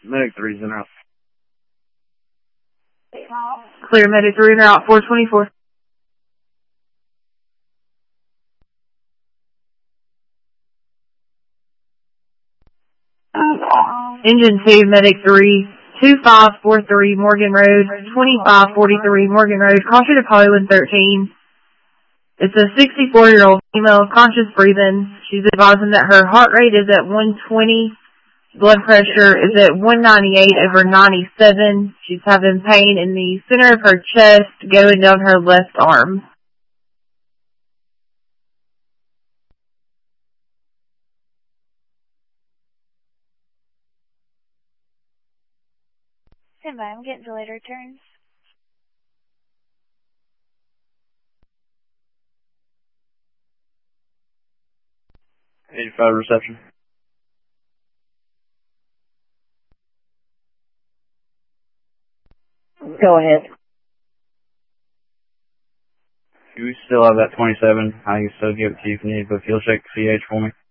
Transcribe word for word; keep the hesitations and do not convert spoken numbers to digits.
Medic three's in route. Clear Medic three in route four twenty-four. Engine two, Medic three, two five four three Morgan Road, twenty-five forty-three Morgan Road, caution to Hollywood thirteen. It's a sixty-four-year-old female, conscious breathing. She's advising that her heart rate is at one twenty, blood pressure is at one ninety-eight over ninety-seven. She's having pain in the center of her chest going down her left arm. Stand by, I'm getting delayed returns. eighty-five reception. Go ahead. Do we still have that twenty-seven? I can still give it to you if you need to put fuel check C H for me.